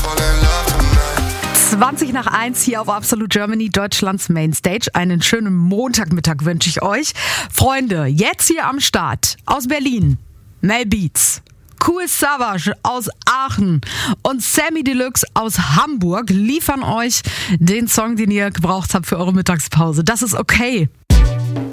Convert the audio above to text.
20:01 hier auf Absolute Germany, Deutschlands Mainstage. Einen schönen Montagmittag wünsche ich euch. Freunde, jetzt hier am Start aus Berlin, Mel Beats, Kool Savas aus Aachen und Sammy Deluxe aus Hamburg liefern euch den Song, den ihr gebraucht habt für eure Mittagspause. Das ist okay.